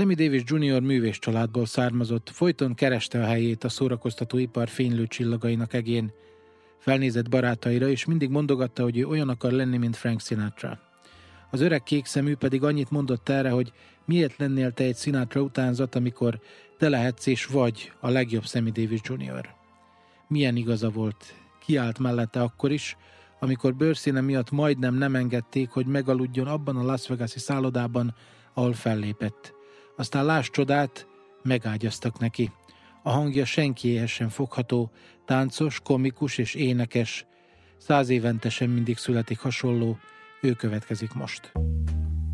Sammy Davis Jr. művész családból származott, folyton kereste a helyét a szórakoztatóipar fénylő csillagainak egén. Felnézett barátaira, és mindig mondogatta, hogy ő olyan akar lenni, mint Frank Sinatra. Az öreg kékszemű pedig annyit mondott erre, hogy miért lennél te egy Sinatra utánzat, amikor te lehetsz és vagy a legjobb Sammy Davis Jr. Milyen igaza volt, kiállt mellette akkor is, amikor bőrszíne miatt majdnem nem engedték, hogy megaludjon abban a Las Vegas-i szállodában, ahol fellépett. Aztán láss csodát, megágyaztak neki. A hangja senkiéhez sem fogható, táncos, komikus és énekes. 100 évente sem mindig születik hasonló, ő következik most.